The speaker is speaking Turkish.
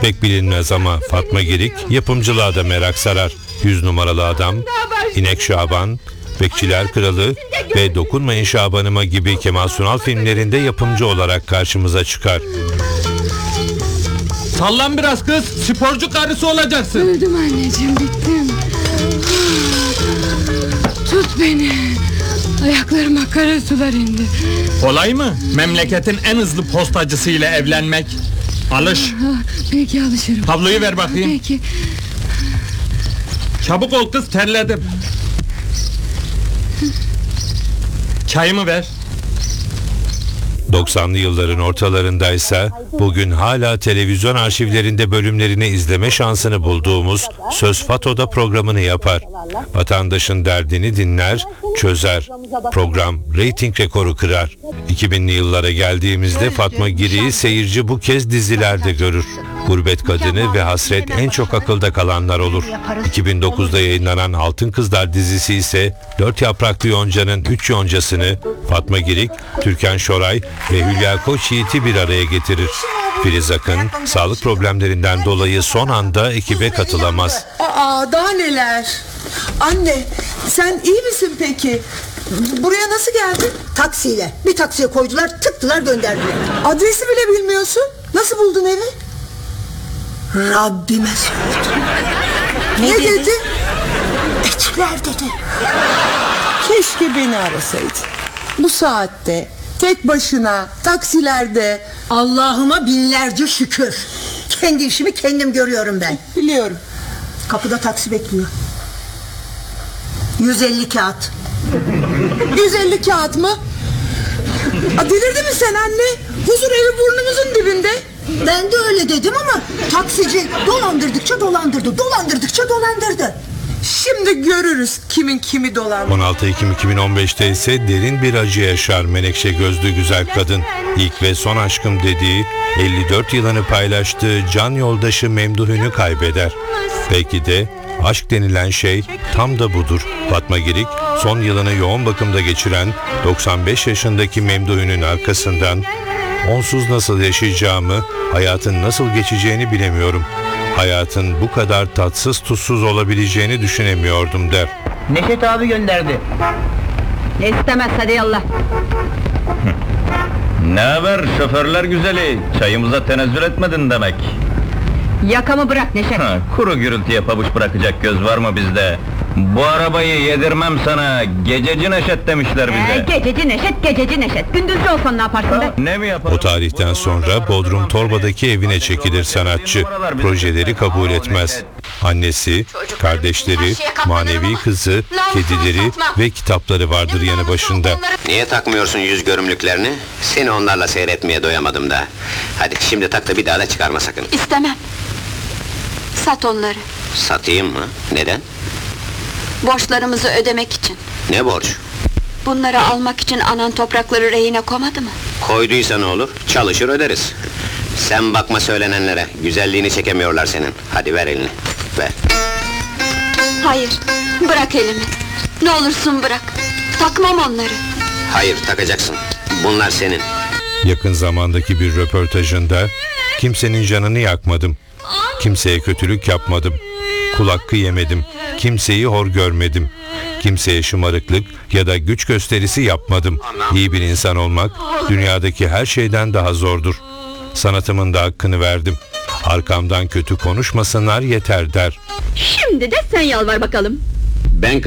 Pek bilinmez ama Fatma Girik yapımcılığa da merak sarar. 100 numaralı adam, İnek Şaban, Bekçiler Kralı ve Dokunmayın Şabanıma gibi Kemal Sunal filmlerinde yapımcı olarak karşımıza çıkar. Sallan biraz kız, sporcu karısı olacaksın. Öldüm anneciğim, bittim. Tut beni. Ayaklarıma kara sular indi. Kolay mı? Memleketin en hızlı postacısıyla evlenmek. Alış. Peki, alışırım. Tabloyu ver bakayım. Peki. Çabuk ol kız, terledim. Çayımı ver. 90'lı yılların ortalarındaysa bugün hala televizyon arşivlerinde bölümlerini izleme şansını bulduğumuz Söz Fato'da programını yapar. Vatandaşın derdini dinler, çözer. Program reyting rekoru kırar. 2000'li yıllara geldiğimizde Fatma Girik'i seyirci bu kez dizilerde görür. Gurbet Kadını ve Hasret en çok akılda kalanlar olur. 2009'da yayınlanan Altın Kızlar dizisi ise 4 Yapraklı Yonca'nın 3 yoncasını Fatma Girik, Türkan Şoray ve Hülya Koçyiğit'i bir araya getirir. Filiz Akın sağlık problemlerinden dolayı son anda ekibe katılamaz. Daha neler? Anne, sen iyi misin peki? Buraya nasıl geldin? Taksiyle. Bir taksiye koydular, tıktılar, gönderdiler. Adresi bile bilmiyorsun. Nasıl buldun evi? Rabbime sordum. Ne dedi? Etçiler dedi. Keşke beni arasaydın. Bu saatte, tek başına, taksilerde. Allah'ıma binlerce şükür. Kendi işimi kendim görüyorum ben. Biliyorum. Kapıda taksi bekliyor. 150 kağıt. 150 kağıt mı? Delirdin mi sen anne? Huzur evi burnumuzun dibinde. Ben de öyle dedim ama taksici dolandırdıkça dolandırdı, dolandırdıkça dolandırdı. Şimdi görürüz kimin kimi dolandı. 16 Ekim 2015'te ise derin bir acı yaşar menekşe gözlü güzel kadın. İlk ve son aşkım dediği 54 yılını paylaştığı can yoldaşı Memduh'unu kaybeder. Belki de aşk denilen şey tam da budur. Fatma Girik son yılını yoğun bakımda geçiren 95 yaşındaki Memduh'unun arkasından onsuz nasıl yaşayacağımı, hayatın nasıl geçeceğini bilemiyorum. Hayatın bu kadar tatsız tuzsuz olabileceğini düşünemiyordum der. Neşet abi gönderdi. Ne istemez, hadi yallah. Ne haber şoförler güzeli? Çayımıza tenezzül etmedin demek. Yakamı bırak Neşet. Kuru gürültüye pabuç bırakacak göz var mı bizde? Bu arabayı yedirmem sana. Gececi Neşet demişler bize. Gececi Neşet, gececi Neşet. Gündüzcü olsan ne yaparsın be? Ne mi yaparım? O tarihten sonra Bodrum Torba'daki evine çekilir sanatçı. Projeleri kabul etmez. Annesi, kardeşleri, manevi kızı, kedileri ve kitapları vardır yanı başında. Niye takmıyorsun yüz görümlüklerini? Seni onlarla seyretmeye doyamadım da. Hadi şimdi tak da bir daha da çıkarma sakın. İstemem. Sat onları. Satayım mı? Neden? Borçlarımızı ödemek için. Ne borç? Bunları almak için anan toprakları rehine koymadı mı? Koyduysa ne olur? Çalışır öderiz. Sen bakma söylenenlere, güzelliğini çekemiyorlar senin. Hadi ver elini, ver. Hayır, bırak elimi. Ne olursun bırak. Takmam onları. Hayır, takacaksın. Bunlar senin. Yakın zamandaki bir röportajında kimsenin canını yakmadım. Kimseye kötülük yapmadım. Kul hakkı yemedim. Kimseyi hor görmedim. Kimseye şımarıklık ya da güç gösterisi yapmadım. İyi bir insan olmak dünyadaki her şeyden daha zordur. Sanatımın da hakkını verdim. Arkamdan kötü konuşmasınlar yeter der. Şimdi de sen yalvar bakalım. Ben